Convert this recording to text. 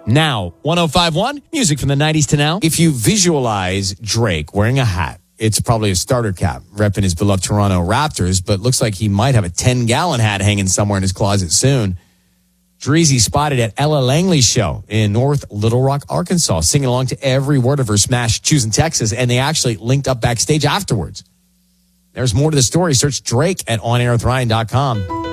Now, 105.1, music from the 90s to now. If you visualize Drake wearing a hat, it's probably a starter cap, repping his beloved Toronto Raptors, but looks like he might have a 10-gallon hat hanging somewhere in his closet soon. Dreezy spotted at Ella Langley's show in North Little Rock, Arkansas, singing along to every word of her smash Choosing Texas, and they actually linked up backstage afterwards. There's more to the story. Search Drake at OnAirWithRyan.com.